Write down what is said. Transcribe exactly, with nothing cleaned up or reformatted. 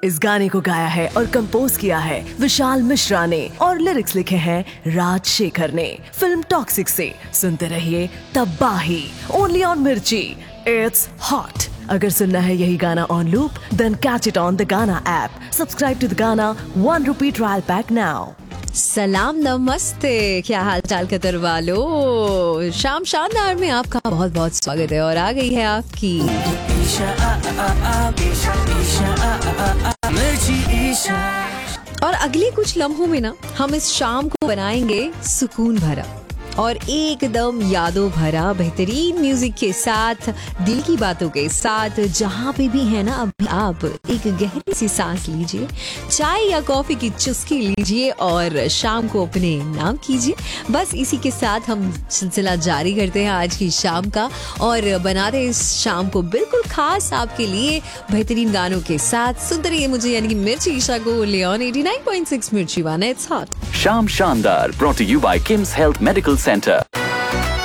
इस गाने को गाया है और कंपोज किया है विशाल मिश्रा ने और लिरिक्स लिखे हैं राजशेखर ने। फिल्म टॉक्सिक से सुनते रहिए तबाही, ओनली ऑन मिर्ची। It's hot. अगर सुनना है यही गाना on loop, then catch it on the गाना ऐप। सब्सक्राइब टू द गाना, one rupee trial pack now. सलाम नमस्ते, क्या हाल चाल कतर वालों। शाम शानदार में आपका बहुत बहुत स्वागत है और आ गई है आपकी ईशा आ, आ, आ, ईशा, ईशा, आ, आ, आ, मिर्ची ईशा। और अगले कुछ लम्हों में ना हम इस शाम को बनाएंगे सुकून भरा और एकदम यादों भरा, बेहतरीन म्यूजिक के साथ, दिल की बातों के साथ। जहाँ पे भी है ना, अभी आप एक गहरी सी सांस लीजिए, चाय या कॉफी की चुस्की लीजिए और शाम को अपने नाम कीजिए। बस इसी के साथ हम सिलसिला जारी करते हैं आज की शाम का और बनाते हैं इस शाम को बिल्कुल खास आपके लिए बेहतरीन गानों के साथ। सुनते रहिए मुझे यानी कि मिर्ची ईशा को Leone eighty nine point six मिर्ची वन। It's hot. शाम शानदार brought to you by Kim's Health Medical Center.